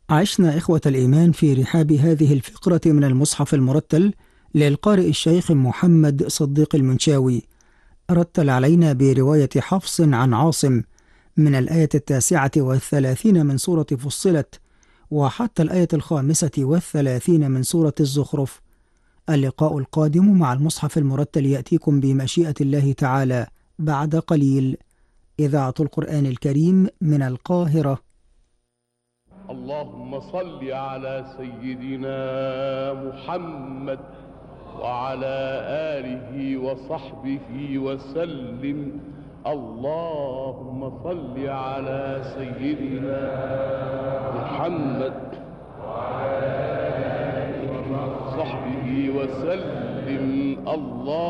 عشنا إخوة الإيمان في رحاب هذه الفقرة من المصحف المرتل للقارئ الشيخ محمد صديق المنشاوي. رتل علينا برواية حفص عن عاصم من الآية 39 من سورة فصلت وحتى الآية 35 من سورة الزخرف. اللقاء القادم مع المصحف المرتل يأتيكم بمشيئة الله تعالى بعد قليل. إذاعة القرآن الكريم من القاهرة. اللهم صل على سيدنا محمد وعلى آله وصحبه وسلم. اللهم صل على سيدنا محمد وعلى آله وصحبه وسلم. الله